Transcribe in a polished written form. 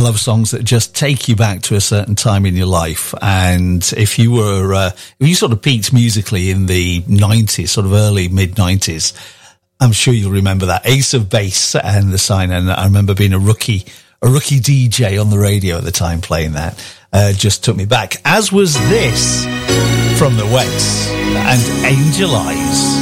love songs that just take you back to a certain time in your life. And if you sort of peaked musically in the 90s, sort of early, mid-90s, I'm sure you'll remember that. Ace of Base and The Sign. And I remember being a rookie DJ on the radio at the time playing that. Just took me back. As was this from The Wets and Angel Eyes.